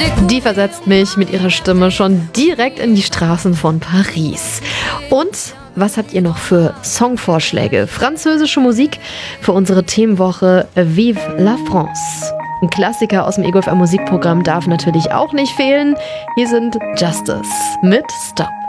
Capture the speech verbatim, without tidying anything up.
Die versetzt mich mit ihrer Stimme schon direkt in die Straßen von Paris. Und was habt ihr noch für Songvorschläge? Französische Musik für unsere Themenwoche Vive la France. Ein Klassiker aus dem E G F M Musikprogramm darf natürlich auch nicht fehlen. Hier sind Justice mit Stop.